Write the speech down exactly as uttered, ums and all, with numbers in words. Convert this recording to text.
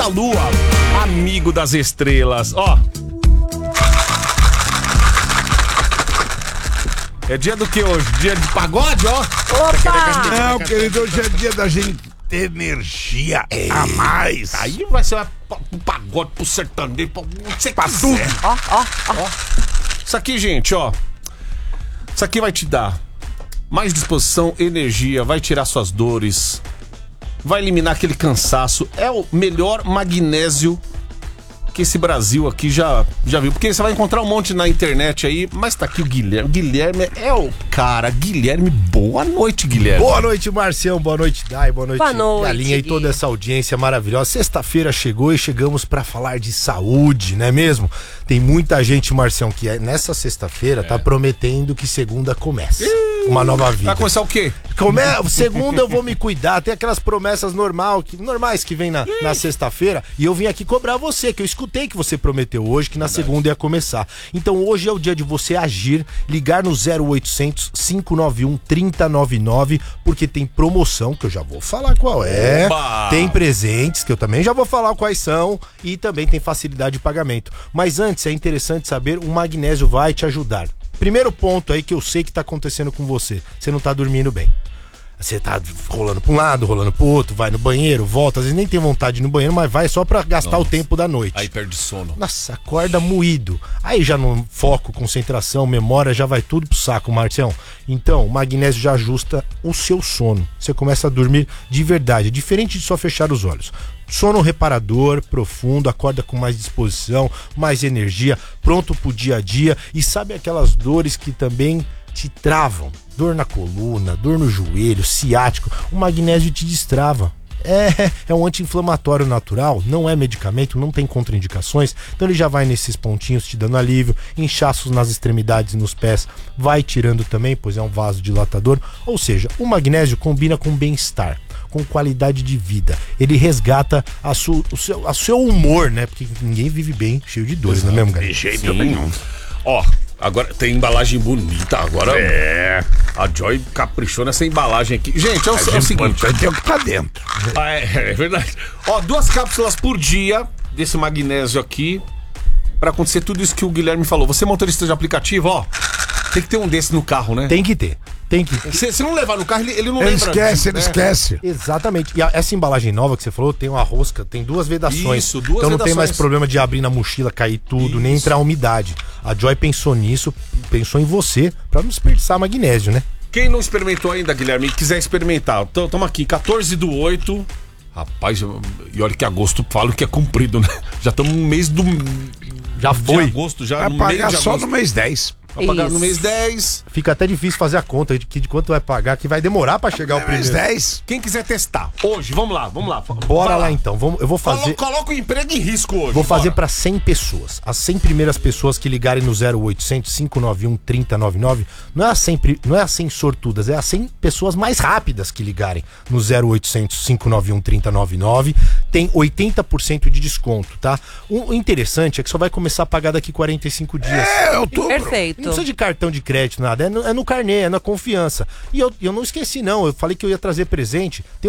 planeta Lua, amigo das estrelas. Ó. É dia do que hoje? Dia de pagode, ó? Opa! Não, querido, hoje é dia da gente ter energia a mais. Aí vai ser um pagode pro sertanejo, pra, pra tudo. Ó, ó, ó. Isso aqui, gente, ó. Isso aqui vai te dar mais disposição, energia, vai tirar suas dores, vai eliminar aquele cansaço. É o melhor magnésio que esse Brasil aqui já, já viu. Porque você vai encontrar um monte na internet aí, mas tá aqui o Guilherme. Guilherme é o cara. Guilherme, boa noite, Guilherme. Boa noite, Marcião. Boa noite, Dai. Boa noite, boa noite, Galinha e toda essa audiência maravilhosa. Sexta-feira chegou e chegamos pra falar de saúde, não é mesmo? Tem muita gente, Marcião, que nessa sexta-feira é. tá prometendo que segunda começa. Ih, uma nova vida. Vai começar o quê? Come... Segunda eu vou me cuidar. Tem aquelas promessas normal, que... normais que vem na, na sexta-feira. E eu vim aqui cobrar você, que eu escutei que você prometeu hoje que na Verdade. segunda ia começar. Então hoje é o dia de você agir, ligar no zero oitocentos, cinco nove um, três zero nove nove, porque tem promoção, que eu já vou falar qual é. Oba! Tem presentes, que eu também já vou falar quais são, e também tem facilidade de pagamento. Mas antes, é interessante saber, o magnésio vai te ajudar. Primeiro ponto aí que eu sei que tá acontecendo com você, você não tá dormindo bem. Você tá rolando pra um lado, rolando pro outro, vai no banheiro, volta, às vezes nem tem vontade de ir no banheiro, mas vai só pra gastar Nossa. o tempo da noite. Aí perde sono. Nossa, acorda moído. Aí já no foco, concentração, memória, já vai tudo pro saco, Marcião. Então, o magnésio já ajusta o seu sono. Você começa a dormir de verdade, diferente de só fechar os olhos. Sono reparador, profundo, acorda com mais disposição, mais energia, pronto pro dia a dia. E sabe aquelas dores que também te travam? Dor na coluna, dor no joelho, ciático. O magnésio te destrava. É, é um anti-inflamatório natural, não é medicamento, não tem contraindicações. Então ele já vai nesses pontinhos te dando alívio, inchaços nas extremidades e nos pés, vai tirando também, pois é um vasodilatador. Ou seja, o magnésio combina com bem-estar, com qualidade de vida. Ele resgata a su, o, seu, a seu humor, né? Porque ninguém vive bem cheio de dores, não é mesmo, galera? De jeito nenhum. Ó, agora tem embalagem bonita. Agora é. A Joy caprichou nessa embalagem aqui. Gente, é o, é o seguinte. Tem o que tá dentro. Ah, é, é verdade. Ó, duas cápsulas por dia desse magnésio aqui, pra acontecer tudo isso que o Guilherme falou. Você, motorista de aplicativo, ó, tem que ter um desse no carro, né? Tem que ter. Tem que... Se, se não levar no carro, ele, ele não ele lembra. Esquece, ele né? esquece. Exatamente. E a, essa embalagem nova que você falou tem uma rosca, tem duas vedações. Isso, duas então não vedações. tem mais problema de abrir na mochila, cair tudo, Isso. nem entrar umidade. A Joy pensou nisso, pensou em você, pra não desperdiçar magnésio, né? Quem não experimentou ainda, Guilherme, e quiser experimentar, estamos aqui, quatorze do oito. Rapaz, e olha que agosto, falo que é comprido, né? Já estamos no mês do... Já foi. De agosto, já vai no pagar mês de só agosto. no mês dez. Vai pagar no mês dez. Fica até difícil fazer a conta de, que, de quanto vai pagar, que vai demorar pra chegar o primeiro. Mês dez. Quem quiser testar, hoje, vamos lá, vamos lá. Bora lá. lá então, vamos, eu vou fazer... Coloca, coloca o emprego em risco hoje. Vou bora. fazer pra cem pessoas. As cem primeiras pessoas que ligarem no zero oitocentos, cinco nove um, três zero nove nove, não é, a cem, não é a cem sortudas, é as cem pessoas mais rápidas que ligarem no zero oitocentos, cinco nove um, três zero nove nove. Tem oitenta por cento de desconto, tá? O interessante é que só vai começar a pagar daqui quarenta e cinco dias. É, outubro. Perfeito. Não precisa de cartão de crédito, nada. É no, é no carnê, é na confiança. E eu, eu não esqueci, não. Eu falei que eu ia trazer presente. Tem